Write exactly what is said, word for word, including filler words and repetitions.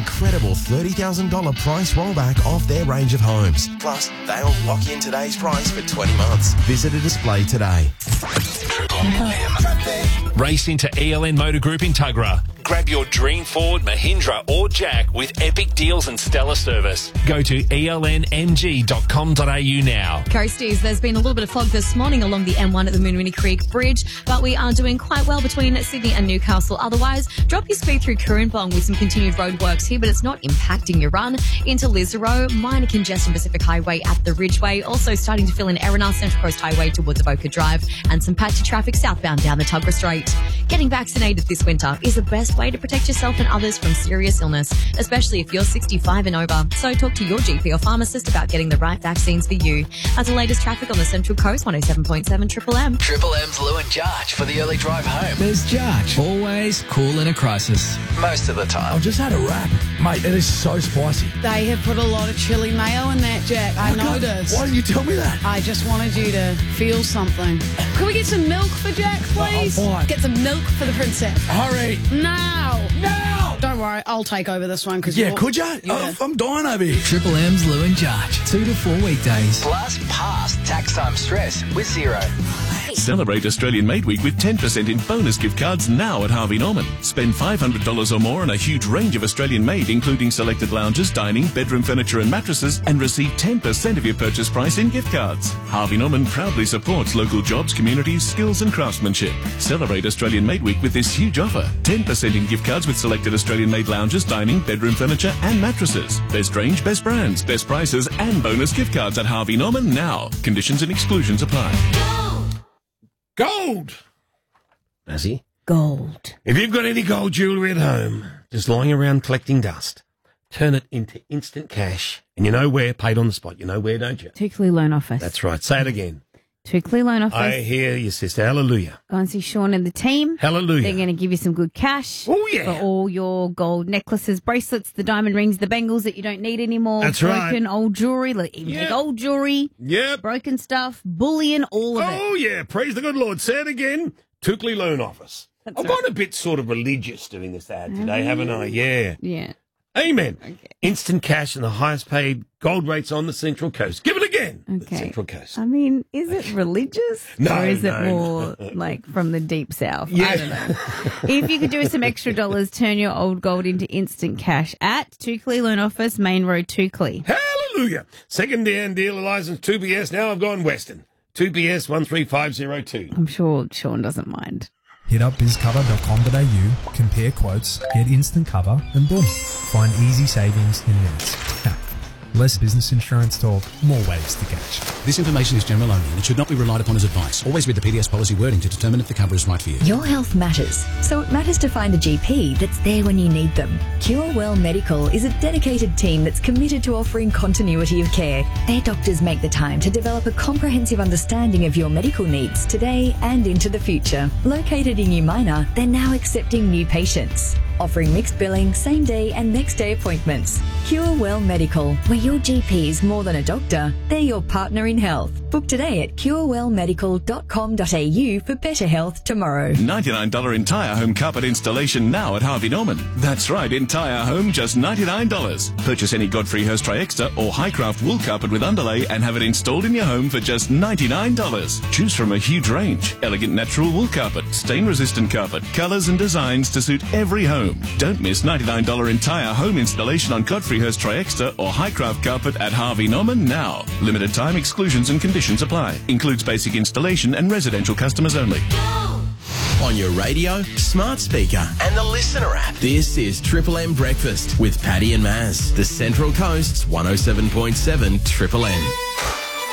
incredible thirty thousand dollars price rollback off their range of homes. Plus, they'll lock in today's price for twenty months. Visit a display today. Race into E L N Motor Group in Tuggerah. Grab your dream Ford, Mahindra or Jack with epic deals and stellar service. Go to E L N M G dot com dot A U now. Coasties, there's been a little bit of fog this morning along the M one at the Moonwinnie Creek Bridge, but we are doing quite well between Sydney and Newcastle. Otherwise, drop your speed through Coorambong with some continued roadworks here, but it's not impacting your run. Into Lisarow, minor congestion Pacific Highway at the Ridgeway, also starting to fill in Erina, Central Coast Highway towards Avoca Drive, and some patchy traffic southbound down the Tuggerah Strait. Getting vaccinated this winter is the best way to protect yourself and others from serious illness, especially if you're sixty-five and over. So talk to your G P or pharmacist about getting the right vaccines for you. That's the latest traffic on the Central Coast, one oh seven point seven Triple M. Triple M's Lou and Jarch for the early drive home. There's Jarch, always cool in a crisis. Most of the time. I've just had a wrap. Mate, it is so spicy. They have put a lot of chili mayo in that, Jack. I How noticed. come? Why didn't you tell me that? I just wanted you to feel something. Can we get some milk for Jack, please? Oh, fine. Get some milk for the princess. Hurry. Now. Now. Don't worry, I'll take over this one. Cause Yeah, you're, could you? Yeah. Oh, I'm dying over here. Triple M's Lou and Jarch, two to four weekdays. Plus, past tax time stress with zero. Celebrate Australian Made Week with ten percent in bonus gift cards now at Harvey Norman. Spend five hundred dollars or more on a huge range of Australian made, including selected lounges, dining, bedroom furniture and mattresses, and receive ten percent of your purchase price in gift cards. Harvey Norman proudly supports local jobs, communities, skills and craftsmanship. Celebrate Australian Made Week with this huge offer. ten percent in gift cards with selected Australian made lounges, dining, bedroom furniture and mattresses. Best range, best brands, best prices and bonus gift cards at Harvey Norman now. Conditions and exclusions apply. Gold. Mazzy. Gold. If you've got any gold jewellery at home, just lying around collecting dust, turn it into instant cash. And you know where? Paid on the spot. You know where, don't you? Tukley Loan Office. That's right. Say it again. Tukley Loan Office. I hear you, sister. Hallelujah. Go and see Sean and the team. Hallelujah. They're going to give you some good cash. Oh, yeah. For all your gold necklaces, bracelets, the diamond rings, the bangles that you don't need anymore. That's broken right. Broken old jewellery, like even Yep. the old jewellery. Yep. Broken stuff, bullion, all of it. Oh, yeah. Praise the good Lord. Say it again. Tukley Loan Office. That's I've right. gone a bit sort of religious doing this ad today, haven't I? Yeah. Yeah. Amen. Okay. Instant cash and the highest paid gold rates on the Central Coast. Give it again. The Okay. Central Coast. I mean, is it religious? No, Or is it no, more no. like from the deep south? Yeah. I don't know. If you could do us some extra dollars, turn your old gold into instant cash at Tukley Loan Office, Main Road, Tukley. Hallelujah. Second hand dealer license two B S. Now I've gone Western. two B S one three five zero two. I'm sure Sean doesn't mind. Hit up biz cover dot com dot a u, compare quotes, get instant cover, and boom, find easy savings in minutes. Ha. Less business insurance talk, more waves to catch. This information is general only and it should not be relied upon as advice. Always read the P D S policy wording to determine if the cover is right for you. Your health matters, so it matters to find a G P that's there when you need them. CureWell Medical is a dedicated team that's committed to offering continuity of care. Their doctors make the time to develop a comprehensive understanding of your medical needs today and into the future. Located in Umina, they're now accepting new patients, offering mixed billing, same day and next day appointments. CureWell Medical, where your G P is more than a doctor, they're your partner in health. Book today at cure well medical dot com dot a u for better health tomorrow. ninety-nine dollars entire home carpet installation now at Harvey Norman. That's right, entire home, just ninety-nine dollars. Purchase any Godfrey Hirst Tri-Extra or Highcraft wool carpet with underlay and have it installed in your home for just ninety-nine dollars. Choose from a huge range. Elegant natural wool carpet, stain-resistant carpet, colours and designs to suit every home. Don't miss ninety-nine dollars entire home installation on Godfrey Hirst Tri-Extra or Highcraft carpet at Harvey Norman now. Limited time exclusions and conditions apply. Includes basic installation and residential customers only. On your radio, smart speaker, and the Listener app. This is Triple M Breakfast with Paddy and Maz, the Central Coast's one oh seven point seven Triple M.